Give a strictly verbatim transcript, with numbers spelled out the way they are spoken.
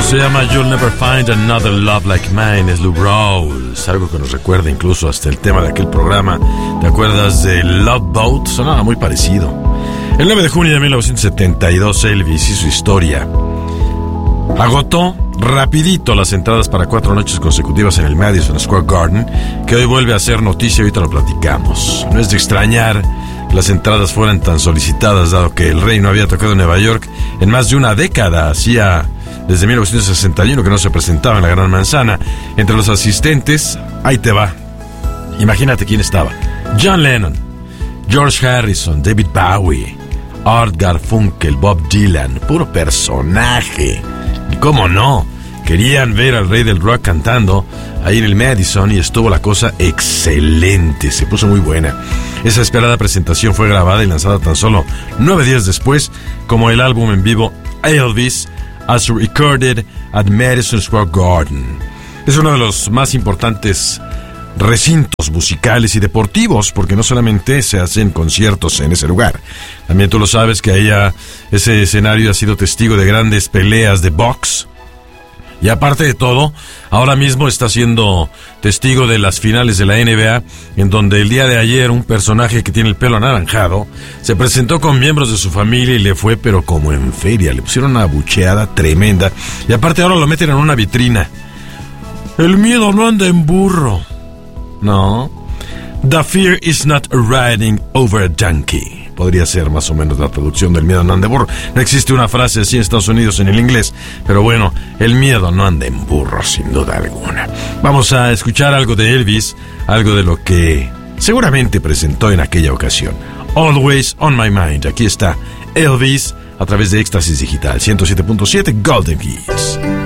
Se llama You'll Never Find Another Love Like Mine, es Lou Rawls, algo que nos recuerda incluso hasta el tema de aquel programa. ¿Te acuerdas de Love Boat? Sonaba muy parecido. El nueve de junio de mil novecientos setenta y dos, Elvis y su historia. Agotó rapidito las entradas para cuatro noches consecutivas en el Madison Square Garden, que hoy vuelve a ser noticia y ahorita lo platicamos. No es de extrañar que las entradas fueran tan solicitadas, dado que el rey no había tocado en Nueva York en más de una década. Hacía desde mil novecientos sesenta y uno que no se presentaba en la Gran Manzana. Entre los asistentes, ahí te va. Imagínate quién estaba: John Lennon, George Harrison, David Bowie, Art Garfunkel, Bob Dylan. Puro personaje. Y cómo no, querían ver al rey del rock cantando ahí en el Madison, y estuvo la cosa excelente, se puso muy buena. Esa esperada presentación fue grabada y lanzada tan solo nueve días después como el álbum en vivo Elvis, as recorded at Madison Square Garden. Es uno de los más importantes recintos musicales y deportivos, porque no solamente se hacen conciertos en ese lugar, también tú lo sabes que allá ese escenario ha sido testigo de grandes peleas de box, y aparte de todo, ahora mismo está siendo testigo de las finales de la N B A, en donde el día de ayer un personaje que tiene el pelo anaranjado se presentó con miembros de su familia y le fue pero como en feria, le pusieron una bucheada tremenda, y aparte ahora lo meten en una vitrina. El miedo no anda en burro. No. The fear is not riding over a donkey. Podría ser más o menos la traducción del miedo no anda en burro. No existe una frase así en Estados Unidos en el inglés, pero bueno, el miedo no anda en burro, sin duda alguna. Vamos a escuchar algo de Elvis, algo de lo que seguramente presentó en aquella ocasión. Always on my mind. Aquí está Elvis a través de Éxtasis Digital ciento siete punto siete Golden Hits.